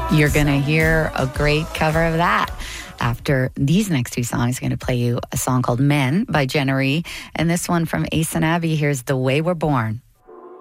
You're going to hear a great cover of that. After these next two songs, I'm going to play you a song called Men by Jenna Ree. And this one from Ace and Abby. Here's The Way We're Born.